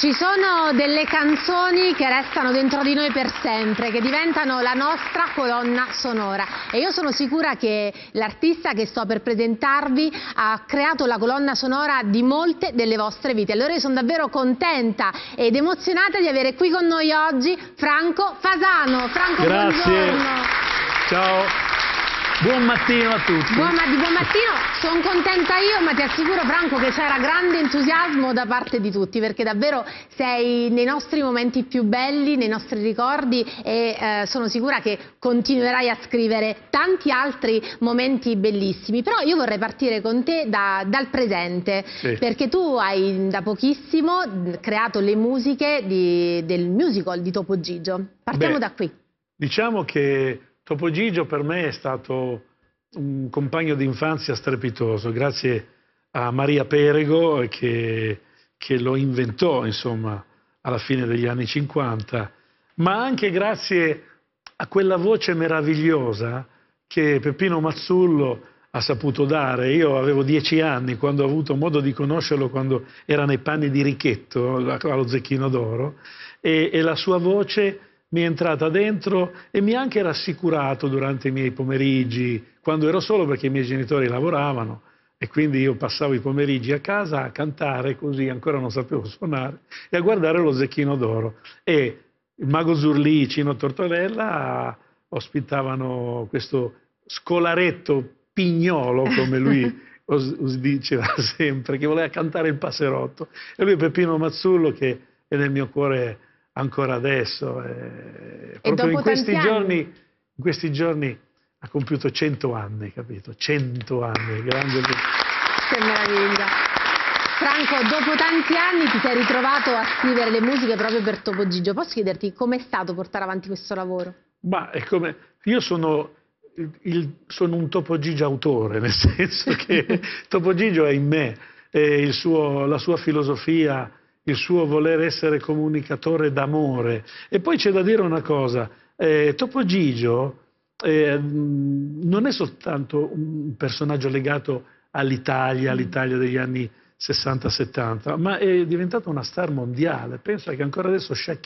Ci sono delle canzoni che restano dentro di noi per sempre, che diventano la nostra colonna sonora, e io sono sicura che l'artista che sto per presentarvi ha creato la colonna sonora di molte delle vostre vite. Allora io sono davvero contenta ed emozionata di avere qui con noi oggi Franco Fasano. Franco, grazie. Buongiorno. Ciao. Buon mattino a tutti. Buon mattino, sono contenta io, ma ti assicuro Franco che c'era grande entusiasmo da parte di tutti, perché davvero sei nei nostri momenti più belli, nei nostri ricordi, e sono sicura che continuerai a scrivere tanti altri momenti bellissimi. Però io vorrei partire con te dal presente, sì, perché tu hai da pochissimo creato le musiche del musical di Topo Gigio. Partiamo da qui. Diciamo che Topo Gigio per me è stato un compagno di infanzia strepitoso, grazie a Maria Perego che lo inventò, insomma, alla fine degli anni 50, ma anche grazie a quella voce meravigliosa che Peppino Mazzullo ha saputo dare. Io avevo 10 anni quando ho avuto modo di conoscerlo, quando era nei panni di Richetto, allo Zecchino d'Oro, e la sua voce mi è entrata dentro e mi ha anche rassicurato durante i miei pomeriggi, quando ero solo perché i miei genitori lavoravano, e quindi io passavo i pomeriggi a casa a cantare, così ancora non sapevo suonare, e a guardare lo Zecchino d'Oro. E il Mago Zurlì, Cino Tortorella ospitavano questo scolaretto pignolo, come lui diceva sempre, che voleva cantare il passerotto. E lui è Peppino Mazzullo, che è nel mio cuore ancora adesso. Proprio in questi giorni ha compiuto 100 anni, capito? 100 anni, grande. Che meraviglia. Franco, dopo tanti anni ti sei ritrovato a scrivere le musiche proprio per Topo Gigio. Posso chiederti com'è stato portare avanti questo lavoro? Ma è come... Io sono un Topo Gigio autore, nel senso che Topo Gigio è in me, la sua filosofia, il suo voler essere comunicatore d'amore. E poi c'è da dire una cosa, Topo Gigio non è soltanto un personaggio legato all'Italia degli anni 60-70, ma è diventato una star mondiale. Pensa che ancora adesso